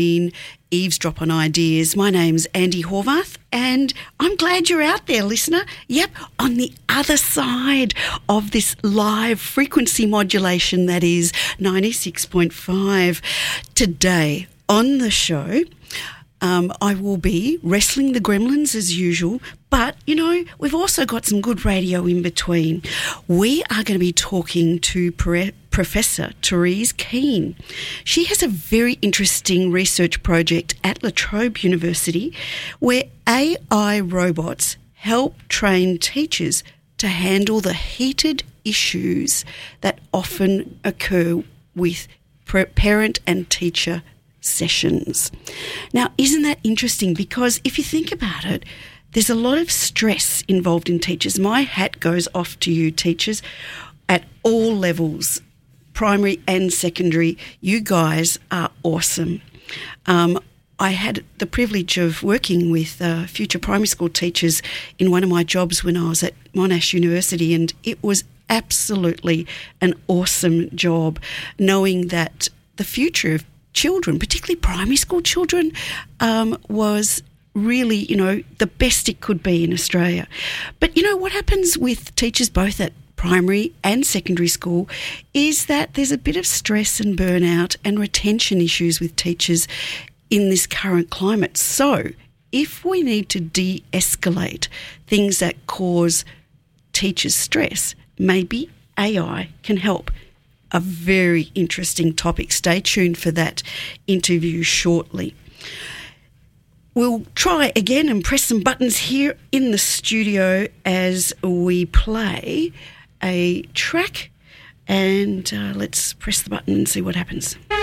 Eavesdrop on Ideas. My name's Andy Horvath, and I'm glad you're out there, listener. Yep, on the other side of this live frequency modulation that is 96.5. Today on the show, I will be wrestling the gremlins as usual, but, you know, we've also got some good radio in between. We are going to be talking to Professor Therese Keane. She has a very interesting research project at La Trobe University where AI robots help train teachers to handle the heated issues that often occur with parent and teacher sessions. Now, isn't that interesting? Because if you think about it, there's a lot of stress involved in teachers. My hat goes off to you, teachers, at all levels, primary and secondary. You guys are awesome. I had the privilege of working with future primary school teachers in one of my jobs when I was at Monash University, and it was absolutely an awesome job, knowing that the future of children, particularly primary school children, was really, you know, the best it could be in Australia. But, you know, what happens with teachers both at primary and secondary school is that there's a bit of stress and burnout and retention issues with teachers in this current climate. So if we need to de-escalate things that cause teachers stress, maybe AI can help. A very interesting topic. Stay tuned for that interview shortly. We'll try again and press some buttons here in the studio as we play a track, and let's press the button and see what happens.